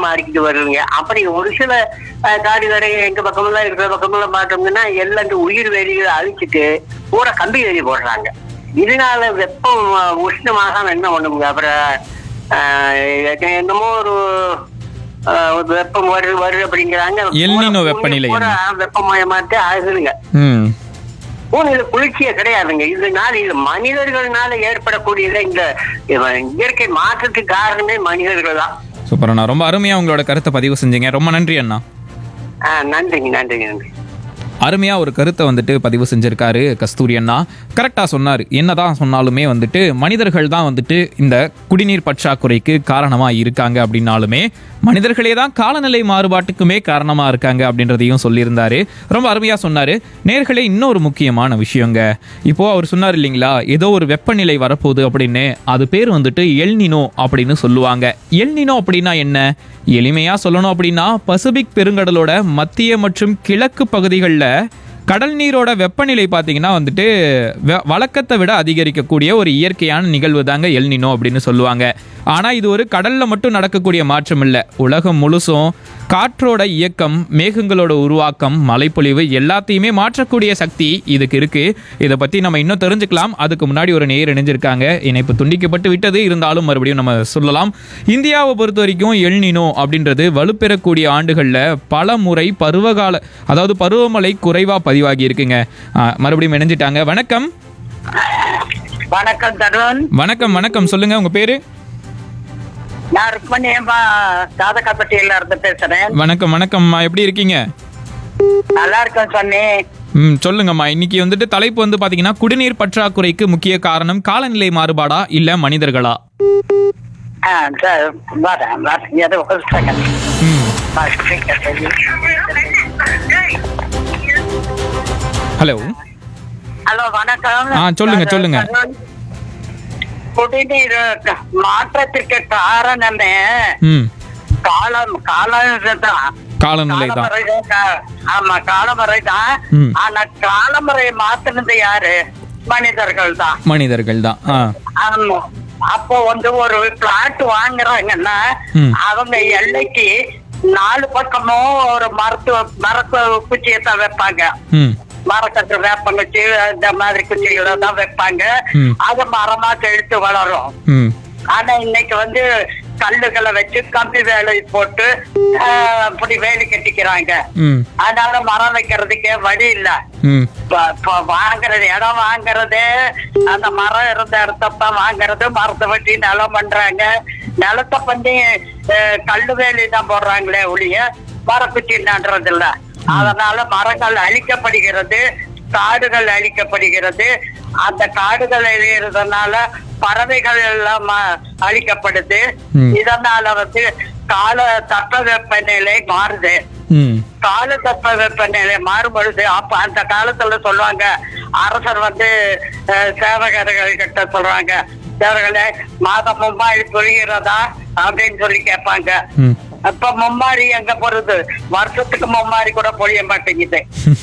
மாறிக்கிட்டு வருதுங்க. அப்படி ஒரு சில காடுகளை எங்க பக்கமெல்லாம் இருக்கிற பக்கமெல்லாம் பார்த்தோம்னா எல்லாம் இந்த உயிர் வேலிகளை அழிச்சிட்டு பூரா கம்பி வேலி போடுறாங்க. இதனால வெப்பம் உஷ்ணமாக என்ன பண்ணுங்க. அப்புறம் என்னமோ ஒரு வெப்பம் வருது அப்படிங்கிறாங்க. எல்னினோ வெப்பநிலை வெப்பமயமாட்டு ஆகுதுங்க. பூமியில குளிர்ச்சியே கிடையாதுங்க. இதனால இது மனிதர்களால ஏற்படக்கூடியது. இந்த இயற்கை மாற்றத்துக்கு காரணமே மனிதர்கள் தான். சூப்பர் அண்ணா, ரொம்ப அருமையா உங்களோட கருத்தை பதிவு செஞ்சீங்க. ரொம்ப நன்றி அண்ணா. நன்றிங்க நன்றிங்க நன்றி. அருமையாக ஒரு கருத்தை வந்துட்டு பதிவு செஞ்சுருக்காரு கஸ்தூரி அண்ணா. கரெக்டாக சொன்னார். என்னதான் சொன்னாலுமே வந்துட்டு மனிதர்கள் தான் வந்துட்டு இந்த குடிநீர் பற்றாக்குறைக்கு காரணமாக இருக்காங்க அப்படின்னாலுமே மனிதர்களே தான் காலநிலை மாறுபாட்டுக்குமே காரணமாக இருக்காங்க அப்படின்றதையும் சொல்லியிருந்தாரு. ரொம்ப அருமையாக சொன்னார். நேர்களே, இன்னொரு முக்கியமான விஷயங்க. இப்போது அவர் சொன்னார் இல்லைங்களா, ஏதோ ஒரு வெப்பநிலை வரப்போகுது அப்படின்னு. அது பேர் வந்துட்டு எல்னினோ அப்படின்னு சொல்லுவாங்க. எல்னினோ அப்படின்னா என்ன? எளிமையாக சொல்லணும் அப்படின்னா பசிபிக் பெருங்கடலோட மத்திய மற்றும் கிழக்கு பகுதிகளில் கடல் நீரோட வெப்பநிலை பார்த்தீங்கன்னா வந்துட்டு வழக்கத்தை விட அதிகரிக்கக்கூடிய ஒரு இயற்கையான நிகழ்வு தாங்க எல்னினோ அப்படின்னு சொல்லுவாங்க. ஆனால் இது ஒரு கடலில் மட்டும் நடக்கக்கூடிய மாற்றம் இல்லை. உலகம் முழுசும் காற்றோட இயக்கம், மேகங்களோட உருவாக்கம், மழைப்பொழிவு எல்லாத்தையுமே மாற்றக்கூடிய சக்தி இதுக்கு இருக்கு. இதை பற்றி நம்ம இன்னும் தெரிஞ்சுக்கலாம். அதுக்கு முன்னாடி ஒரு நேர் இணைஞ்சிருக்காங்க. இணைப்பு துண்டிக்கப்பட்டு விட்டது, இருந்தாலும் மறுபடியும் நம்ம சொல்லலாம். இந்தியாவை பொறுத்த வரைக்கும் எல்னினோ அப்படின்றது வலுப்பெறக்கூடிய ஆண்டுகளில் பல முறை பருவமழை குறைவாக பதிவாகி இருக்குங்க. மறுபடியும் இணைஞ்சிட்டாங்க. வணக்கம். வணக்கம் தருண். வணக்கம் வணக்கம், சொல்லுங்க உங்க பேரு? நான் ருக்மணியம்மா தாதகாப்பட்டியில இருந்து பேசுறேன். வணக்கம் வணக்கம்மா, எப்படி இருக்கீங்க? நல்லா இருக்கேன் சொன்னே. சொல்லுங்கம்மா. இன்னைக்கு வந்துட்டு தலைப்பு வந்து பாத்தீங்கன்னா குடிநீர் பற்றாக்குறைக்கு முக்கிய காரணம் காலநிலை மாறுபாடா இல்ல மனிதர்களா? ஹலோ ஹலோ வணக்கம். சொல்லுங்க சொல்லுங்க. குடிநீர் மாற்றத்திற்கு காரணமே காலநிலை தான். ஆமா, காலமுறை தான். ஆனா காலமுறையை மாத்தினது யாரு? மனிதர்கள் தான். ஆமா. அப்போ வந்து ஒரு பிளாட் வாங்குறாங்கன்னா அவங்க எல்லைக்கு 4 பக்கமும் ஒரு மரத்து குச்சியை தான் வைப்பாங்க. மரக்கட்டு வேப்பங்குச்சி இந்த மாதிரி குச்சிகளை தான் வைப்பாங்க. அது மரமா செழித்து வளரும். ஆனா இன்னைக்கு வந்து கல்லுகளை வச்சு கம்பி வேலை போட்டு அப்படி வேலி கட்டிக்கிறாங்க. அதனால மரம் வைக்கிறதுக்கே வழி இல்ல. இடம் வாங்குறது அந்த மரம் இருந்த இடத்தான் வாங்குறது. மரத்தை வெட்டி நிலம் பண்றாங்க. நிலத்தை பண்ணி கல்லு வேலி தான் போடுறாங்களே ஒழிய மரக்குச்சி நடுறது இல்ல. அதனால மரங்கள் அழிக்கப்படுகிறது, காடுகள் அழிக்கப்படுகிறது. அந்த காடுகள் அழிகிறதுனால பறவைகள் எல்லாம் அழிக்கப்படுது. இதனால வந்து கால தட்பவெப்பநிலை மாறுது. கால தட்பவெப்பநிலை மாறும்பொழுது அப்ப அந்த காலத்துல சொல்லுவாங்க, அரசர் வந்து சேவகர்கள் கிட்ட சொல்றாங்க, சேவர்களே மாதம் மும்மாரி பொழிகிறதா அப்படின்னு சொல்லி கேட்பாங்க. அப்ப மும்மாரி எங்க போறது? வருஷத்துக்கு மும்மாரி கூட பொழிய மாட்டேங்குது.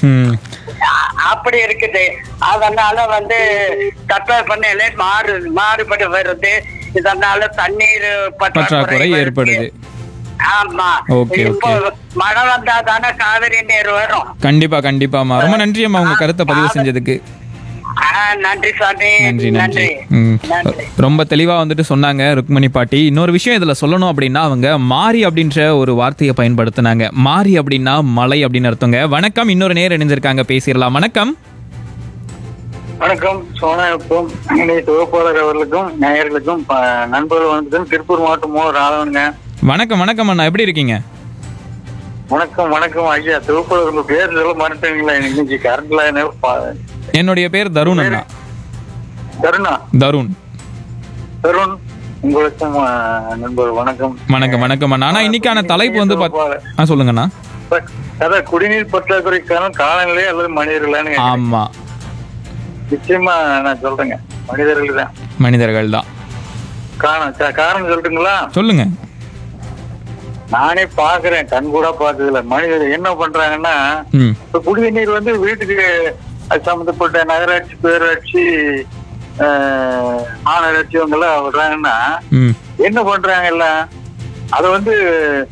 அப்படி இருக்குது. அதனால வந்து தட்பவெப்பநிலை மாறுபட்டு வருது. இதனால தண்ணீர் பற்றாக்குறை ஏற்படுது. ஆமா. இப்போ மழை வந்தா தானே காவிரி நீர் வரும். கண்டிப்பா கண்டிப்பாமா. ரொம்ப நன்றி அம்மா உங்க கருத்தை பதிவு செஞ்சதுக்கு. நன்றி சாமி. நன்றி. ரொம்ப தெளிவா வந்துட்டு சொன்னாங்க ருக்மணி பாட்டி. இன்னொரு விஷயம் இதுல சொல்லணும் அப்படின்னா, அவங்க மாரி அப்படின்ற ஒரு வார்த்தையை பயன்படுத்தினாங்க. மாரி அப்படின்னா மலை அப்படின்னு அர்த்தங்க. வணக்கம். இன்னொரு நேர் இணைஞ்சிருக்காங்க, பேசிடலாம். வணக்கம். வணக்கம். சோனாவுக்கும் தொகுப்பாளர் அவர்களுக்கும் நேயர்களுக்கும் நண்பர்கள் வணக்கம். திருப்பூர் மாவட்டம் ராதவனுங்க. வணக்கம் வணக்கம் அண்ணா, எப்படி இருக்கீங்க? வணக்கம் வணக்கம் ஐயா. தொகுப்பாளர் உங்க பேர் சொல்ல மாட்டேங்களா? இன்னைக்கு கரண்ட்ல என்னுடைய பேர் தருண் அண்ணா. தருண். உங்களுக்கும் நண்பர் வணக்கம். வணக்கம் வணக்கம் அண்ணா. ஆனா இன்னைக்கான தலைப்பு வந்து சொல்லுங்கண்ணா. அதான் குடிநீர் பற்றாக்குறைக்கான காலநிலை அல்லது மனிதர்களான்னு. ஆமா, நிச்சயமா நான் சொல்றேங்க, மனிதர்கள் தான். காரணம் சொல்லட்டுங்களா? சொல்லுங்க. நானே பாக்குறேன், கண் கூட பாக்குறதுல. மனிதர்கள் என்ன பண்றாங்கன்னா, இப்ப குடிநீர் வந்து வீட்டுக்கு சம்பந்தப்பட்ட நகராட்சி, பேராட்சி, மாநகராட்சி அவங்க எல்லாம் விடுறாங்கன்னா என்ன பண்றாங்க எல்லாம், அதை வந்து